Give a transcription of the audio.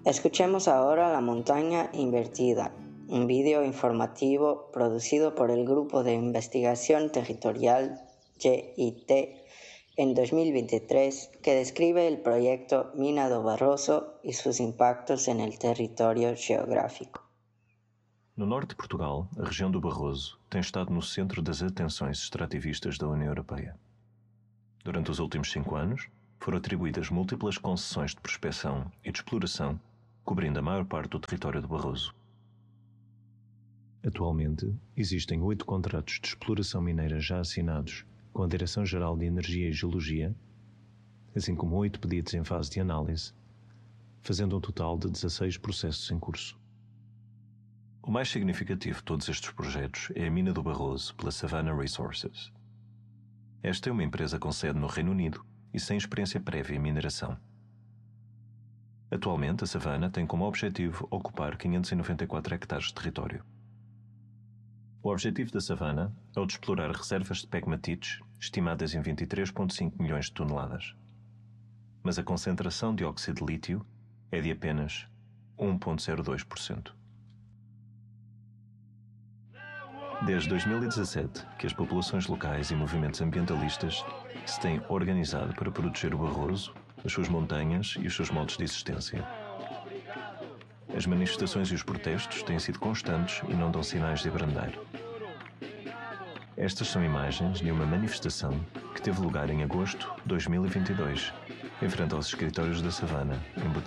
Escuchemos ahora La Montaña Invertida, un video informativo producido por el Grupo de Investigación Territorial GIT en 2023 que describe el proyecto Mina do Barroso e seus impactos en el território geográfico. No norte de Portugal, a região do Barroso tem estado no centro das atenções extrativistas da União Europeia. Durante os últimos 5 anos, foram atribuídas múltiplas concessões de prospecção e de exploração, cobrindo a maior parte do território do Barroso. Atualmente, existem 8 contratos de exploração mineira já assinados com a Direção-Geral de Energia e Geologia, assim como 8 pedidos em fase de análise, fazendo um total de 16 processos em curso. O mais significativo de todos estes projetos é a Mina do Barroso, pela Savannah Resources. Esta é uma empresa com sede no Reino Unido e sem experiência prévia em mineração. Atualmente, a Savannah tem como objetivo ocupar 594 hectares de território. O objetivo da Savannah é o de explorar reservas de pegmatites estimadas em 23,5 milhões de toneladas. Mas a concentração de óxido de lítio é de apenas 1,02%. Desde 2017, que as populações locais e movimentos ambientalistas se têm organizado para proteger o Barroso, as suas montanhas e os seus modos de existência. As manifestações e os protestos têm sido constantes e não dão sinais de abrandar. Estas são imagens de uma manifestação que teve lugar em agosto de 2022, em frente aos escritórios da Savannah, em